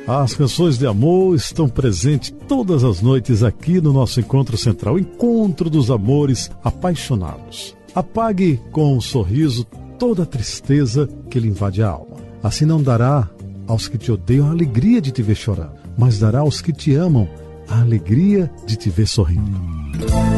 As canções de amor estão presentes todas as noites aqui no nosso Encontro Central, Encontro dos Amores Apaixonados. Apague com um sorriso toda a tristeza que lhe invade a alma. Assim não dará aos que te odeiam a alegria de te ver chorando, mas dará aos que te amam a alegria de te ver sorrindo.